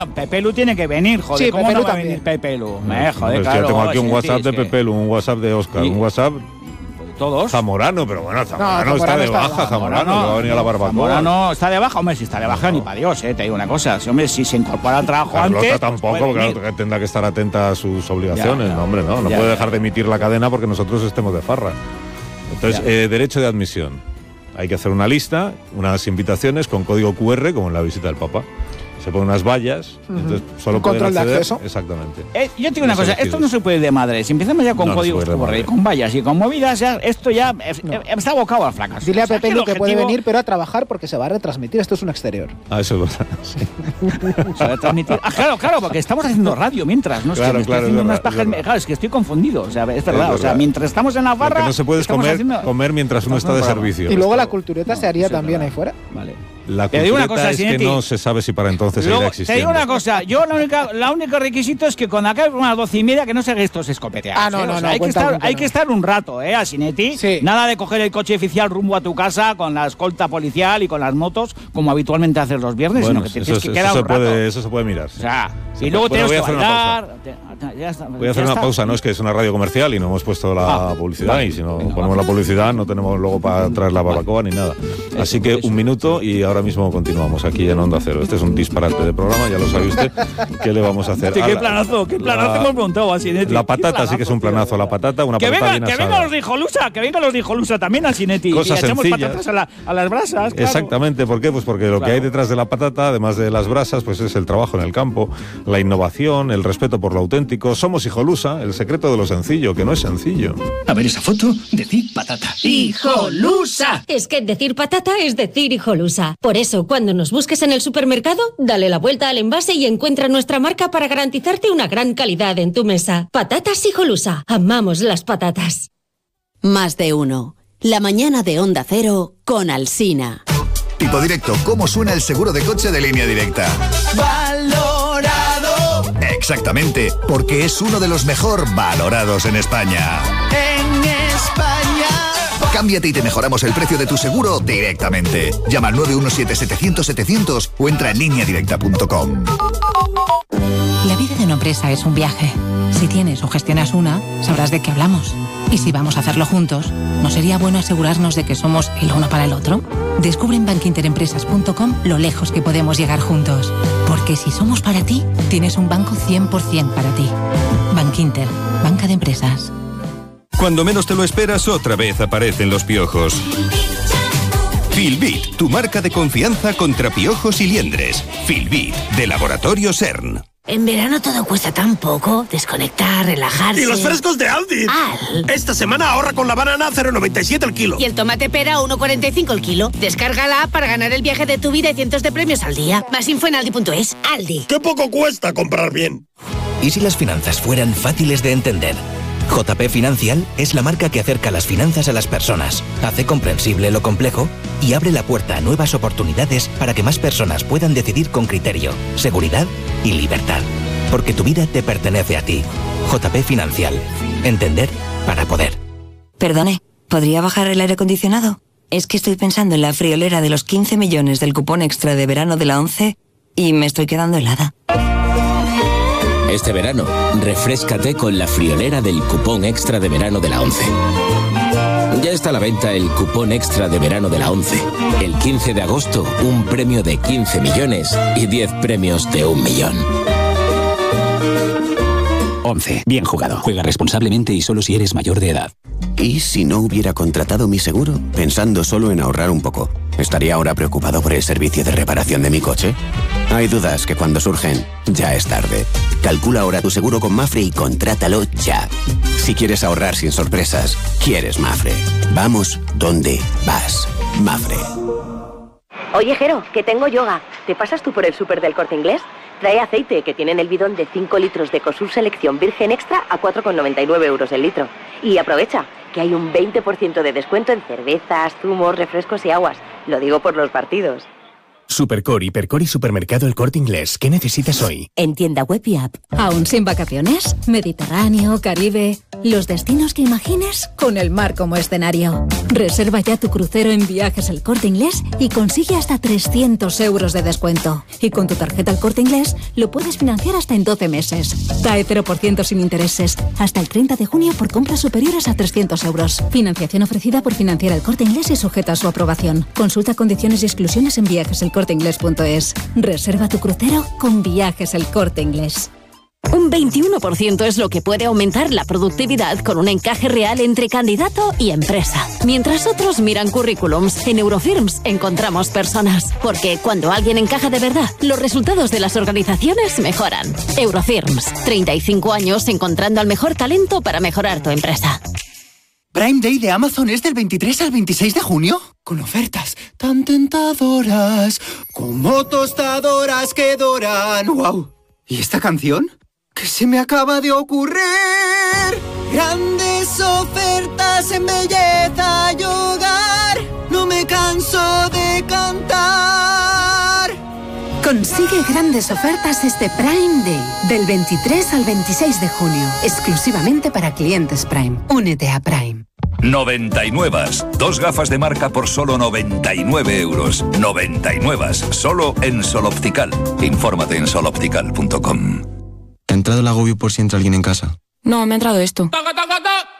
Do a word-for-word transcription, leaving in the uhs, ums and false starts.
Pepe Lu tiene que venir, joder. Sí, ¿Cómo Pepe no Lu va a también. venir Pepe Lu? No, Eh, joder, es que claro. yo tengo aquí un sí, WhatsApp sí, de sí. Pepe Lu, un WhatsApp de Óscar, Y- un WhatsApp... Todos. Zamorano, pero bueno, Zamorano, No, está Zamorano de está de baja, baja. Zamorano, Zamorano, que va a venir a la barbacoa. Zamorano está de baja, hombre, si está de baja, No. ni para Dios, eh, te digo una cosa. Si, hombre, si se incorpora al trabajo Carlota antes. tampoco, pues puede claro, venir. que tendrá que estar atenta a sus obligaciones. Ya, ya. No, hombre, no, no Ya, puede ya. dejar de emitir la cadena porque nosotros estemos de farra. Entonces, eh, derecho de admisión. Hay que hacer una lista, unas invitaciones con código cu erre, como en la visita del Papa. Se ponen unas vallas, Ujú. entonces solo Un pueden control de acceder. acceso. Exactamente. Eh, yo te digo una Los cosa, elegidos. esto no se puede ir de madre. Si empezamos ya con No, no se códigos puede ir de Q R y madre. con vallas y con movidas, ya, esto ya eh, No. eh, está abocado al fracaso. Dile a O sea, Pepe que el Lu que puede objetivo- venir, pero a trabajar porque se va a retransmitir. Esto es un exterior. Ah, eso es verdad. Sí. Se va a transmitir. Ah, claro, claro, porque estamos haciendo radio mientras, ¿no? Es Claro, que me estoy claro, haciendo es unas verdad, pajas. es verdad. Claro, es que estoy confundido. O sea, es verdad. Es O sea, verdad. mientras estamos en la Lo barra. que no se puede es estamos comer, haciendo- comer mientras uno está de Estamos en el servicio. Y luego la Esto- cultureta se haría Sí, es también verdad. ahí fuera. Vale. La Te digo una cultureta cosa, es que Sinetti. no se sabe si para entonces Luego, seguirá te existiendo. digo una cosa, yo la única, la única requisito es que cuando acabe unas doce y media que no se hagan estos escopeteados. Ah, no, ¿eh? no, O sea, no, hay, que cuenta, estar, cuenta, hay no. que estar un rato, ¿eh, Asinetti? Sí. Nada de coger el coche oficial rumbo a tu casa con la escolta policial y con las motos, como habitualmente haces los viernes, Bueno, sino que te eso, tienes que eso quedar se un rato. puede, eso se puede mirar. sí. O sea, Se y luego puede- tenemos bueno, voy a que hacer una pausa. bailar. te- ya está, Voy a ya hacer una está. pausa, no es que es una radio comercial y no hemos puesto la Ah, publicidad vale. y si no Venga, ponemos va. la publicidad no tenemos luego para traer la barbacoa ni nada. Así que eso. un minuto y ahora mismo continuamos aquí en Onda Cero. Este es un disparate de programa, ya lo sabe usted. ¿Qué le vamos a hacer? Hostia, Ah, qué la- planazo, qué planazo la- hemos montado, Asinetti. La Qué patata sí que es un planazo, planazo. tío, La patata, una que patata venga, bien que asada. vengan los de Hijolusa, que vengan los de Hijolusa también, Asinetti. Cosas y le echamos sencillas. patatas a, la- a las brasas. Claro. Exactamente, ¿por qué? Pues porque lo que Claro. hay detrás de la patata, además de las brasas, pues es el trabajo en el campo, la innovación, el respeto por lo auténtico. Somos Hijolusa, el secreto de lo sencillo, que no es sencillo. A ver esa foto, decir patata. ¡Hijolusa! Es que decir patata es decir hijolusa. Por eso, cuando nos busques en el supermercado, dale la vuelta al envase y encuentra nuestra marca para garantizarte una gran calidad en tu mesa. Patatas Hijolusa. Amamos las patatas. Más de uno. La mañana de Onda Cero con Alsina. Tipo Directo, ¿cómo suena el seguro de coche de Línea Directa? Valorado Exactamente, porque es uno de los mejor valorados en España. en España. Cámbiate y te mejoramos el precio de tu seguro directamente. Llama al nueve uno siete setecientos setecientos o entra en línea directa punto com. La vida de una empresa es un viaje. Si tienes o gestionas una, sabrás de qué hablamos. Y si vamos a hacerlo juntos, ¿no sería bueno asegurarnos de que somos el uno para el otro? Descubre en bankinterempresas punto com lo lejos que podemos llegar juntos. Porque si somos para ti, tienes un banco cien por ciento para ti. Bankinter, banca de empresas. Cuando menos te lo esperas, otra vez aparecen los piojos. Filbit, tu marca de confianza contra piojos y liendres. Filbit, de Laboratorio CERN. En verano todo cuesta tan poco. Desconectar, relajarse. ¡Y los frescos de Aldi! Al. Esta semana ahorra con la banana cero coma noventa y siete el kilo. Y el tomate pera uno coma cuarenta y cinco el kilo. Descarga la app para ganar el viaje de tu vida y cientos de premios al día. Más info en aldi punto es. Aldi. ¡Qué poco cuesta comprar bien! ¿Y si las finanzas fueran fáciles de entender? J P Financial es la marca que acerca las finanzas a las personas, hace comprensible lo complejo y abre la puerta a nuevas oportunidades para que más personas puedan decidir con criterio, seguridad y libertad. Porque tu vida te pertenece a ti. J P Financial. Entender para poder. Perdone, ¿podría bajar el aire acondicionado? Es que estoy pensando en la friolera de los quince millones del cupón extra de verano de la ONCE y me estoy quedando helada. Este verano, refréscate con la friolera del cupón extra de verano de la ONCE. Ya está a la venta el cupón extra de verano de la ONCE. El quince de agosto, un premio de quince millones y diez premios de un millón. ONCE. Bien jugado. Juega responsablemente y solo si eres mayor de edad. ¿Y si no hubiera contratado mi seguro? Pensando solo en ahorrar un poco. ¿Estaría ahora preocupado por el servicio de reparación de mi coche? Hay dudas que cuando surgen, ya es tarde. Calcula ahora tu seguro con Mafre y contrátalo ya. Si quieres ahorrar sin sorpresas, quieres Mafre. Vamos donde vas. Mafre. Oye, Jero, que tengo yoga. ¿Te pasas tú por el súper del Corte Inglés? Trae aceite, que tienen el bidón de cinco litros de Ecosur Selección Virgen Extra a cuatro con noventa y nueve euros el litro. Y aprovecha, que hay un veinte por ciento de descuento en cervezas, zumos, refrescos y aguas. Lo digo por los partidos. Supercore, Hipercore y Supermercado El Corte Inglés. ¿Qué necesitas hoy? En tienda web y app. ¿Aún sin vacaciones? Mediterráneo, Caribe... Los destinos que imagines con el mar como escenario. Reserva ya tu crucero en Viajes El Corte Inglés y consigue hasta trescientos euros de descuento. Y con tu tarjeta El Corte Inglés lo puedes financiar hasta en doce meses. Cae cero por ciento sin intereses. Hasta el treinta de junio por compras superiores a trescientos euros. Financiación ofrecida por Financiera El Corte Inglés y sujeta a su aprobación. Consulta condiciones y exclusiones en viajes el corte inglés punto es. Reserva tu crucero con Viajes El Corte Inglés. Un veintiuno por ciento es lo que puede aumentar la productividad con un encaje real entre candidato y empresa. Mientras otros miran currículums, en Eurofirms encontramos personas. Porque cuando alguien encaja de verdad, los resultados de las organizaciones mejoran. Eurofirms, treinta y cinco años encontrando al mejor talento para mejorar tu empresa. Prime Day de Amazon es del veintitrés al veintiséis de junio, con ofertas tan tentadoras, como tostadoras que doran. ¡Wow! ¿Y esta canción? ¿Qué se me acaba de ocurrir? Grandes ofertas en belleza y hogar, no me canso de cantar. Consigue grandes ofertas este Prime Day, del veintitrés al veintiséis de junio, exclusivamente para clientes Prime. Únete a Prime. noventa y nueve. Dos gafas de marca por solo noventa y nueve euros. noventa y nueve. Solo en Sol Optical. Infórmate en sol optical punto com. ¿Te ha entrado el agobio por si entra alguien en casa? No, me ha entrado esto.